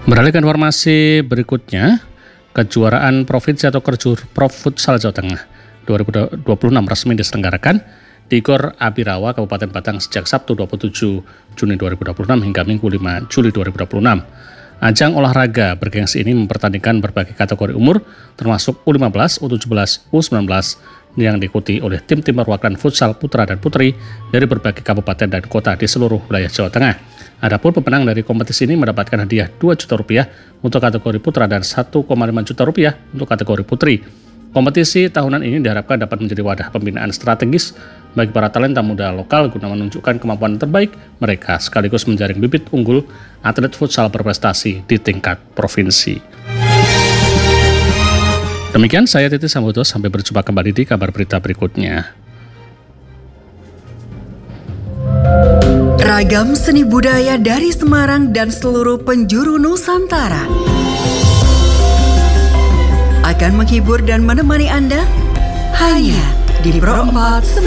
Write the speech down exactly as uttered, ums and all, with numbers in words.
Beralih ke informasi berikutnya, kejuaraan provinsi atau Kerjur Prof Futsal Jawa Tengah dua ribu dua puluh enam resmi diselenggarakan di Gor Abirawa Kabupaten Batang sejak Sabtu dua puluh tujuh Juni dua ribu dua puluh enam hingga Minggu lima Juli dua ribu dua puluh enam. Ajang olahraga bergengsi ini mempertandingkan berbagai kategori umur termasuk U lima belas, U tujuh belas, U sembilan belas yang diikuti oleh tim-tim perwakilan futsal putra dan putri dari berbagai kabupaten dan kota di seluruh wilayah Jawa Tengah. Adapun pemenang dari kompetisi ini mendapatkan hadiah dua juta rupiah untuk kategori putra dan satu koma lima juta rupiah untuk kategori putri. Kompetisi tahunan ini diharapkan dapat menjadi wadah pembinaan strategis bagi para talenta muda lokal guna menunjukkan kemampuan terbaik mereka sekaligus menjaring bibit unggul atlet futsal berprestasi di tingkat provinsi. Demikian saya Titi Sambuto, sampai berjumpa kembali di kabar berita berikutnya. Ragam seni budaya dari Semarang dan seluruh penjuru Nusantara akan menghibur dan menemani Anda hanya di Pro empat